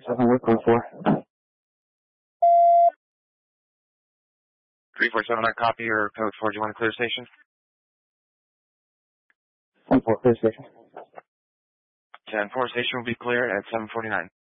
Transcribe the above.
7 work code 4. 347, I copy your code 4. Do you want to clear station? 10-4, clear station. 10-4, station will be clear at 7:49.